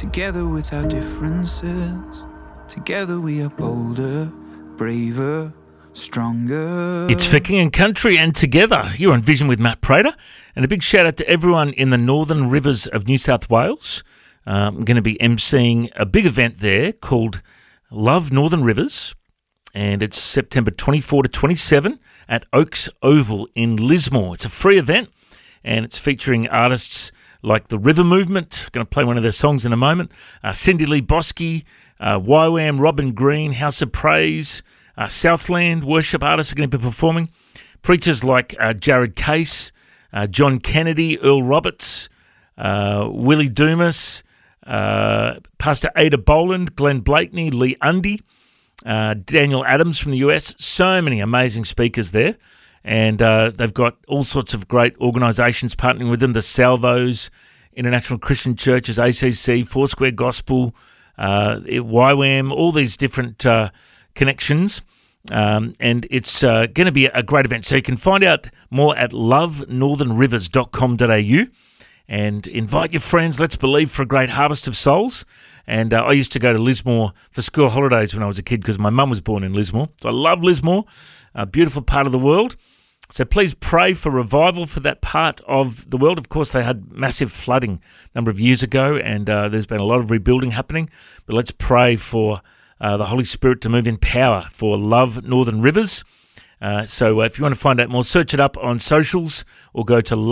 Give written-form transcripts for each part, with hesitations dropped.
Together with our differences, together we are bolder, braver, stronger. It's For King and Country and Together. You're on Vision with Matt Prater. And a big shout out to everyone in the Northern Rivers of New South Wales. I'm going to be emceeing a big event there called Love Northern Rivers. And it's September 24 to 27 at Oaks Oval in Lismore. It's a free event and it's featuring artists like the River Movement. Going to play one of their songs in a moment. Cindy Lee Bosky, YWAM, Robin Green, House of Praise, Southland worship artists are going to be performing. Preachers like Jared Case, John Kennedy, Earl Roberts, Willie Dumas, Pastor Ada Boland, Glenn Blakeney, Lee Undy, Daniel Adams from the US. So many amazing speakers there. And they've got all sorts of great organisations partnering with them, the Salvos, International Christian Churches, ACC, Foursquare Gospel, YWAM, all these different connections. And it's going to be a great event. So you can find out more at lovenorthernrivers.com.au and invite your friends. Let's believe for a great harvest of souls. And I used to go to Lismore for school holidays when I was a kid because my mum was born in Lismore. So I love Lismore, a beautiful part of the world. So please pray for revival for that part of the world. Of course, they had massive flooding a number of years ago, and there's been a lot of rebuilding happening. But let's pray for the Holy Spirit to move in power for Love Northern Rivers. So if you want to find out more, search it up on socials or go to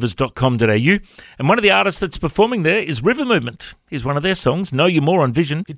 lovenorthernrivers.com.au. And one of the artists that's performing there is River Movement. Here's one of their songs, Know You More on Vision.